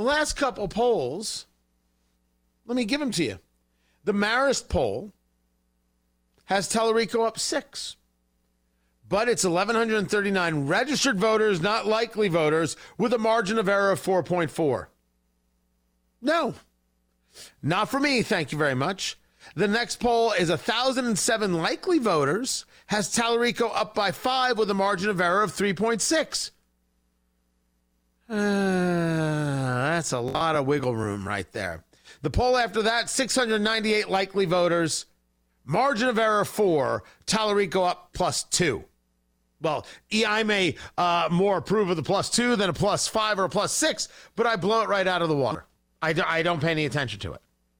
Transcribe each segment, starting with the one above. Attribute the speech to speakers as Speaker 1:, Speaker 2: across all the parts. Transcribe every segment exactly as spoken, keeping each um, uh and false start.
Speaker 1: The last couple polls, let me give them to you. The Marist poll has Tallarico up six. But it's one thousand one hundred thirty-nine registered voters, not likely voters, with a margin of error of four point four. No, not for me, thank you very much. The next poll is one thousand seven likely voters, has Tallarico up by five with a margin of error of three point six. Uh, that's a lot of wiggle room right there. The poll after that, six hundred ninety-eight likely voters, margin of error four, Tallarico up plus two. Well, I may uh, more approve of the plus two than a plus five or a plus six, but I blow it right out of the water. I, do, I don't pay any attention to it.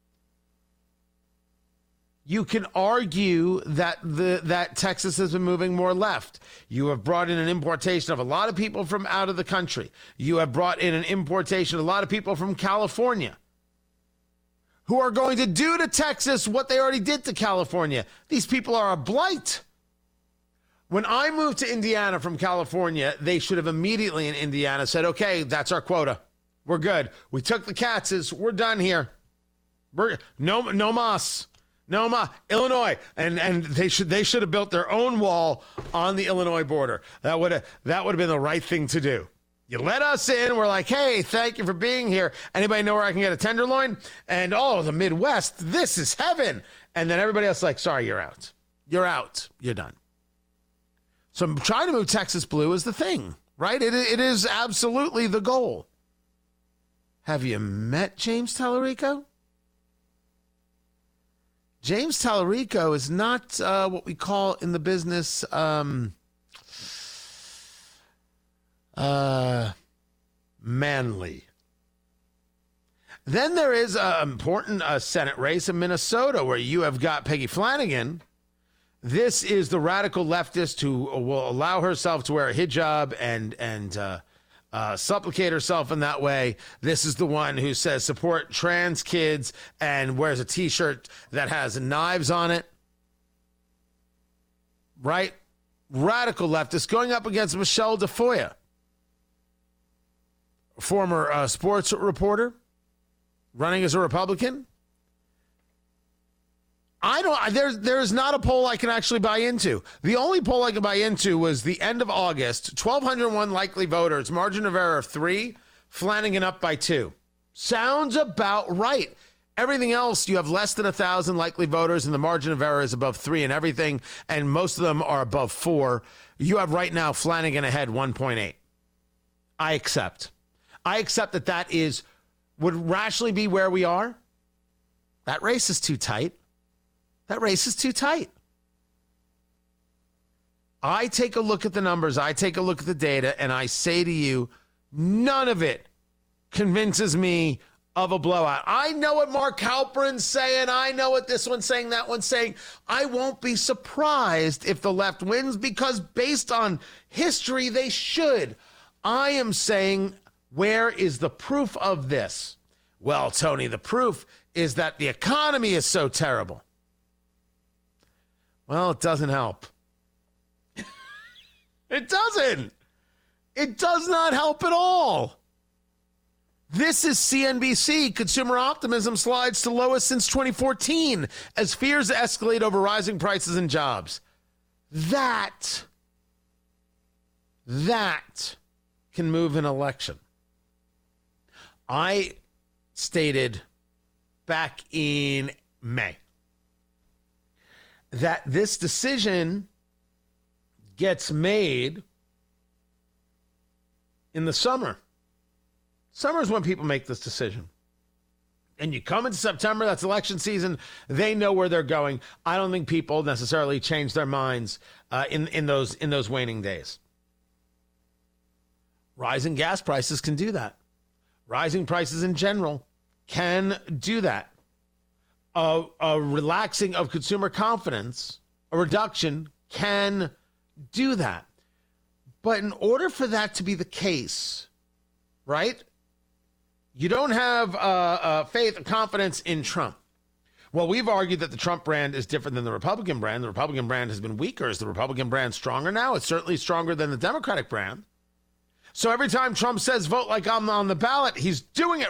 Speaker 1: You can argue that the that Texas has been moving more left. You have brought in an importation of a lot of people from out of the country. You have brought in an importation of a lot of people from California who are going to do to Texas what they already did to California. These people are a blight. When I moved to Indiana from California, they should have immediately in Indiana said, okay, that's our quota. We're good. We took the Katzes. We're done here. We're no, no mas. No ma. Illinois. And and they should they should have built their own wall on the Illinois border. That would have that would have been the right thing to do. You let us in. We're like, hey, thank you for being here. Anybody know where I can get a tenderloin? And oh, the Midwest, this is heaven. And then everybody else is like, sorry, you're out. You're out. You're done. So trying to move Texas blue is the thing, right? It, it is absolutely the goal. Have you met James Tallarico? James Tallarico is not uh, what we call in the business um, uh, manly. Then there is an important uh, Senate race in Minnesota where you have got Peggy Flanagan. This is the radical leftist who will allow herself to wear a hijab and and uh, uh, supplicate herself in that way. This is the one who says support trans kids and wears a T-shirt that has knives on it. Right? Radical leftist going up against Michelle DeFoya, former uh, sports reporter, running as a Republican. I don't, there's, there's not a poll I can actually buy into. The only poll I can buy into was the end of August, one thousand two hundred one likely voters, margin of error of three, Flanagan up by two. Sounds about right. Everything else, you have less than one thousand likely voters, and the margin of error is above three and everything, and most of them are above four. You have right now Flanagan ahead one point eight. I accept. I accept that that is, would rationally be where we are. That race is too tight. That race is too tight. I take a look at the numbers, I take a look at the data, and I say to you, none of it convinces me of a blowout. I know what Mark Halperin's saying. I know what this one's saying, that one's saying. I won't be surprised if the left wins because based on history, they should. I am saying, where is the proof of this? Well, Tony, the proof is that the economy is so terrible. Well, it doesn't help. It doesn't. It does not help at all. This is C N B C. Consumer optimism slides to lowest since twenty fourteen as fears escalate over rising prices and jobs. That, that can move an election. I stated back in May that this decision gets made in the summer. Summer is when people make this decision. And you come into September, that's election season, they know where they're going. I don't think people necessarily change their minds uh, in, in those in those waning days. Rising gas prices can do that. Rising prices in general can do that. A, a relaxing of consumer confidence, a reduction can do that. But in order for that to be the case, right, you don't have uh, uh, faith and confidence in Trump. Well, we've argued that the Trump brand is different than the Republican brand. The Republican brand has been weaker. Is the Republican brand stronger now? It's certainly stronger than the Democratic brand. So every time Trump says vote like I'm on the ballot, he's doing it